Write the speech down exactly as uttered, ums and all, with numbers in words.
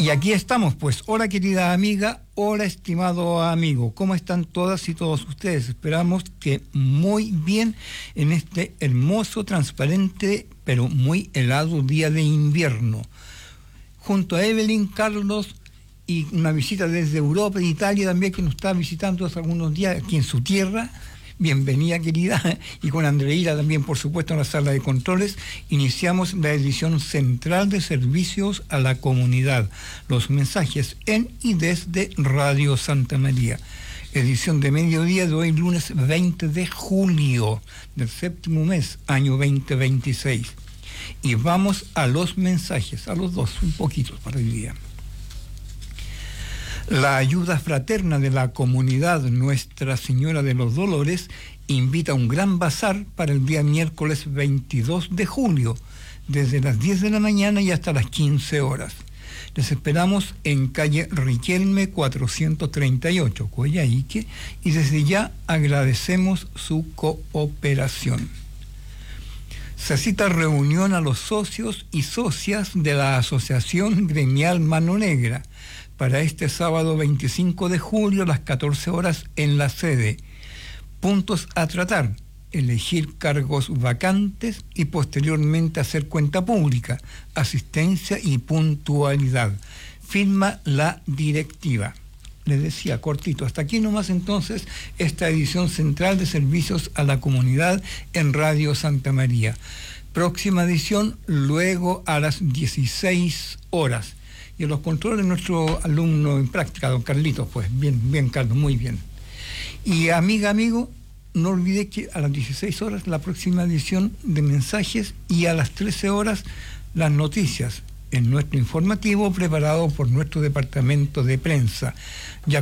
Y aquí estamos, pues. Hola, querida amiga. Hola, estimado amigo. ¿Cómo están todas y todos ustedes? Esperamos que muy bien en este hermoso, transparente, pero muy helado día de invierno. Junto a Evelyn, Carlos y una visita desde Europa e Italia también, que nos está visitando hace algunos días aquí en su tierra. Bienvenida, querida, y con Andreira también, por supuesto, en la sala de controles. Iniciamos la edición central de servicios a la comunidad, los mensajes en y desde Radio Santa María. Edición de mediodía de hoy, lunes veinte de julio del séptimo mes, año veinte veintiséis. Y vamos a los mensajes, a los dos, un poquito para el día. La ayuda fraterna de la comunidad Nuestra Señora de los Dolores invita a un gran bazar para el día miércoles veintidós de julio, desde las diez de la mañana y hasta las quince horas. Les esperamos en calle Riquelme cuatrocientos treinta y ocho, Coyhaique, y desde ya agradecemos su cooperación. Se cita reunión a los socios y socias de la Asociación Gremial Mano Negra para este sábado veinticinco de julio a las catorce horas en la sede. Puntos a tratar: elegir cargos vacantes y posteriormente hacer cuenta pública, asistencia y puntualidad. Firma la directiva. Les decía, cortito, hasta aquí nomás entonces esta edición central de servicios a la comunidad en Radio Santa María. Próxima edición luego a las dieciséis horas. Y en los controles nuestro alumno en práctica, don Carlitos, pues bien, bien Carlos, muy bien. Y amiga, amigo, no olvide que a las dieciséis horas la próxima edición de mensajes y a las trece horas las noticias en nuestro informativo preparado por nuestro departamento de prensa. Ya